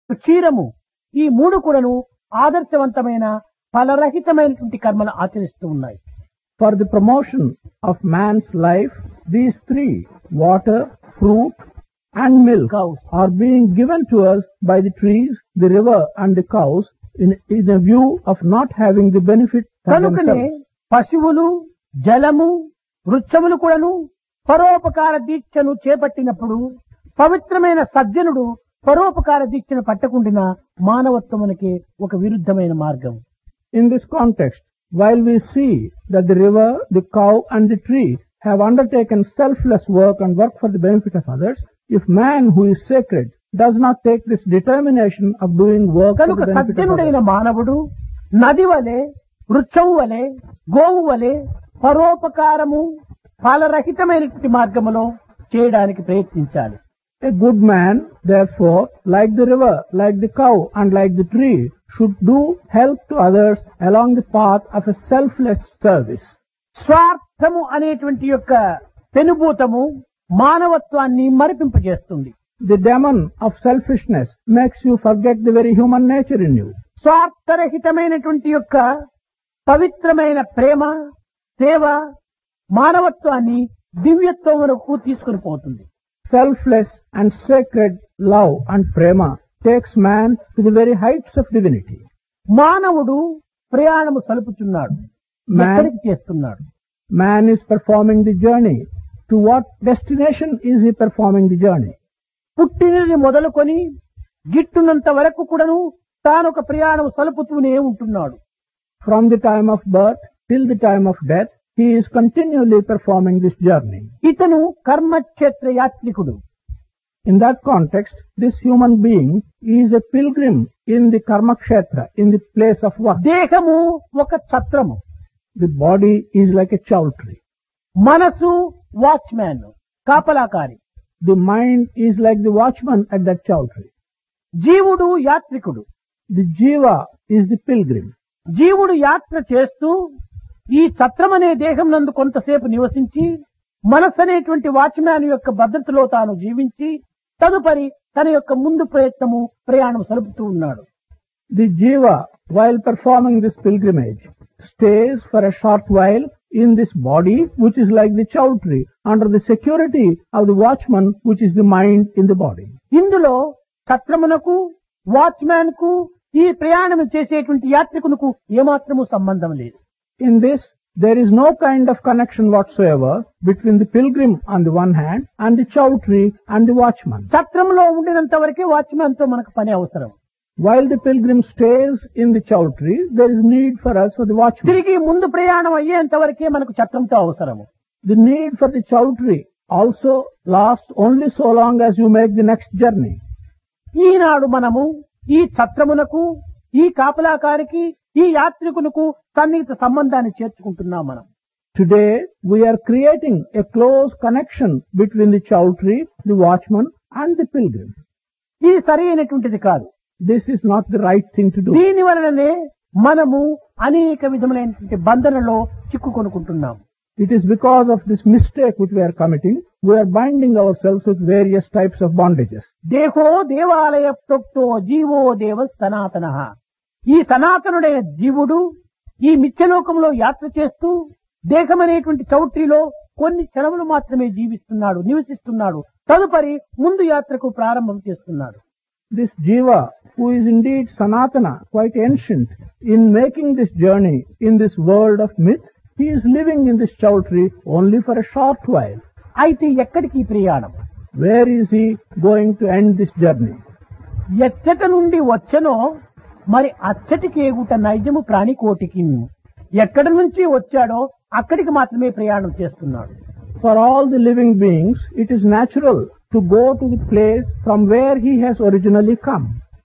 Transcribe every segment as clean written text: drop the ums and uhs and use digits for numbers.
క్షీరము ఈ మూడు కూడాను ఆదర్శవంతమైన ఫలరహితమైనటువంటి కర్మలు ఆచరిస్తూ ఉన్నాయి. For the promotion of man's life, these three, water, fruit and milk, Cows. are being given to us by the trees, the river and the cows in a view of not having the benefit for కనుకనే themselves. పశువులు జలము వృక్షములు కూడాను పరోపకార దీక్షను చేపట్టినప్పుడు పవిత్రమైన సజ్జనుడు పరోపకార దీక్షను పట్టకుండిన మానవత్వమునకి ఒక విరుద్ధమైన మార్గం. In this context, while we see that the river, the cow and the tree have undertaken selfless work and work for the benefit of others, if man who is sacred does not take this determination of doing work for కనుక the benefit of సజ్జనుడైన others, మానవుడు నది వలె వృక్షము వలె గోవు వలె పరోపకారము ఫలరహితమైనటువంటి మార్గములో చేయడానికి ప్రయత్నించాలి. a good man, therefore, like the river, like the cow and like the tree, should do help to others along the path of a selfless service. స్వార్థము అనేటువంటి యొక్క పెనుభూతము మానవత్వాన్ని మరిపింపజేస్తుంది. The demon of selfishness makes you forget the very human nature in you. స్వార్థరహితమైనటువంటి యొక్క పవిత్రమైన ప్రేమ సేవ మానవత్వాన్ని దివ్యత్వమునకు తీసుకుని పోతుంది. Selfless and sacred love and prema takes man to the very heights of divinity. మానవుడు ప్రయాణము సలుపుచున్నాడు. Man- ఎక్కడికి చేస్తున్నాడు? Man is performing the journey. To what destination is he performing the journey? పుట్టినది మొదలుకొని గిట్టునంత వరకు కూడాను తాను ఒక ప్రయాణం సలుపుతూనే ఉంటున్నాడు. From the time of birth till the time of death, he is continually performing this journey. ఇతను కర్మక్షేత్ర యాత్రికుడు. In that context, this human being is a pilgrim in the karma kshetra, in the place of work. దేహము ఒక ఛత్రము, The body is like a chowtry. మనసు watchman కాపలాకారి, The mind is like the watchman at that chowtry. జీవుడు యాత్రికుడు. The jiva is the pilgrim. జీవుడు యాత్ర చేస్తూ ఈ ఛత్రం అనే దేహం నందు కొంతసేపు నివసించి మనస్సు అనేటువంటి వాచ్మ్యాన్ యొక్క భద్రతలో తాను జీవించి తదుపరి తన యొక్క ముందు ప్రయాణం సలుపుతూ ఉన్నాడు. The jiva, while performing this pilgrimage, stays for a short while in this body, which is like the chowtry, under the security of the watchman, which is the mind in the body. ఇందులో ఛత్రమునకు watchman కు ఈ ప్రయాణం చేసేటువంటి యాత్రికునకు ఏమాత్రము సంబంధం లేదు. In this, there is no kind of connection whatsoever between the pilgrim on the one hand and the chowtry and the watchman. ఛత్రంలో ఉండినంత వరకే watchman తో మనకు పని అవసరం. While the pilgrim stays in the chowtry, there is need for us for the watchman. తిరిగి ముందు ప్రయాణం అయ్యేంత వరకే మనకు ఛత్రంతో అవసరము. The need for the chowtry also lasts only so long as you make the next journey. ఈనాడు మనము ఈ ఛత్రమునకు ఈ కాపలాకారికి ఈ యాత్రికునకు సన్నిహిత సంబంధాన్ని చేర్చుకుంటున్నాం. మనం Today, we are creating a close connection between the chowtry, the watchman and the pilgrim. ఇది సరి అయినటువంటిది కాదు. This is not the right thing to do. దీని వలననే మనము అనేక విధములైనటువంటి బంధనలో చిక్కుకొనుకుంటున్నాం. It is because of this mistake which we are committing, we are binding ourselves with various types of bondages. దేహో దేవాలయ ప్రోక్తో GO దేవ సనాతన. ఈ సనాతనుడైన జీవుడు ఈ మిథ్యలోకంలో యాత్ర చేస్తూ దేహం అనేటువంటి చౌట్రీలో కొన్ని క్షణములు మాత్రమే జీవిస్తున్నాడు, నివసిస్తున్నాడు. తదుపరి ముందు యాత్రకు ప్రారంభం చేస్తున్నాడు. This jiva, who is indeed sanatana, quite ancient, in making this journey in this world of myth, he is living in this chowtry only for a short while. అయితే ఎక్కడికి ఈ ప్రయాణం? Where is he going to end this journey? ఎచ్చట నుండి వచ్చనో మరి అచ్చటికి ఎగుట నైజము ప్రాణికోటికి. ఎక్కడి నుంచి వచ్చాడో అక్కడికి మాత్రమే ప్రయాణం చేస్తున్నాడు. For all the living beings, it is natural to go to the place from where he has originally come.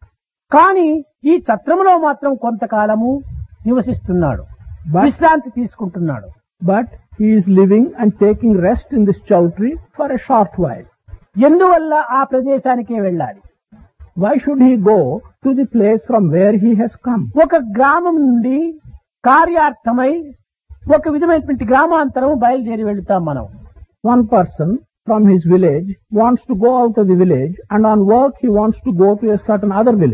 కానీ ఈ ఛత్రములో మాత్రం కొంతకాలము నివసిస్తున్నాడు, విశ్రాంతి తీసుకుంటున్నాడు. But he is living and taking rest in this chowtry for a short while. ఎందువల్ల ఆ ప్రదేశానికే వెళ్ళాలి? Why should he go to the place from where he has come? ఒక గ్రామం నుండి కార్యార్థమై ఒక విధమైనటువంటి గ్రామాంతరం బయలుదేరి వెళ్తాం మనం. One person from his village wants to go out of the village, and on work he wants to go to a certain other village.